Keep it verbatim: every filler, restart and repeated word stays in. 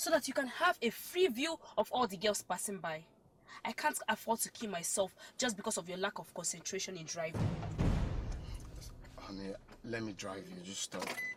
so that you can have a free view of all the girls passing by. I can't afford to kill myself just because of your lack of concentration in driving. Honey, let me drive you. Just stop.